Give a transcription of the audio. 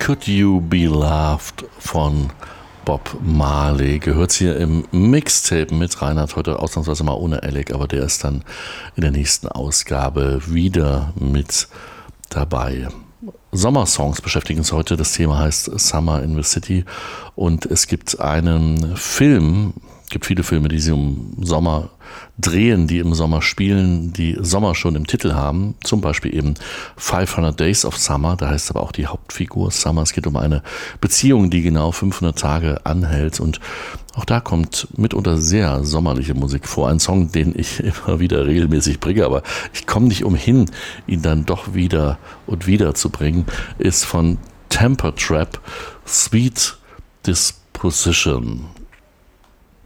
Could You Be Loved von Bob Marley gehört hier im Mixtape mit Reinhard, heute ausnahmsweise mal ohne Alec, aber der ist dann in der nächsten Ausgabe wieder mit dabei. Sommersongs beschäftigen uns heute, das Thema heißt Summer in the City und es gibt einen Film, gibt viele Filme, die sich um Sommer drehen, die im Sommer spielen, die Sommer schon im Titel haben, zum Beispiel eben 500 Days of Summer, da heißt aber auch die Hauptfigur Summer, es geht um eine Beziehung, die genau 500 Tage anhält und auch da kommt mitunter sehr sommerliche Musik vor, ein Song, den ich immer wieder regelmäßig bringe, aber ich komme nicht umhin, ihn dann doch wieder und wieder zu bringen, ist von Temper Trap, Sweet Disposition.